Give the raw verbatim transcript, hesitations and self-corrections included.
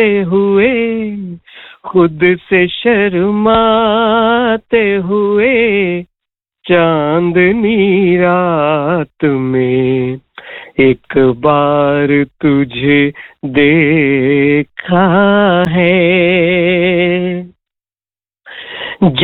हुए, खुद से शर्माते हुए, चांदनी रात में एक बार तुझे देख